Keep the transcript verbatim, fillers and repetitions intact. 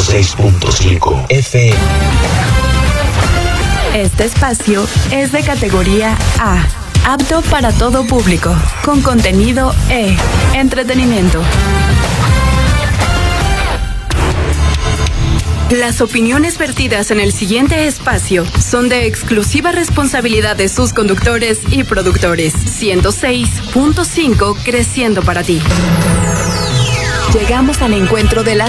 seis punto cinco F M. Este espacio es de categoría A, apto para todo público, con contenido E, entretenimiento. Las opiniones vertidas en el siguiente espacio son de exclusiva responsabilidad de sus conductores y productores. ciento seis punto cinco creciendo para ti. Llegamos al encuentro de la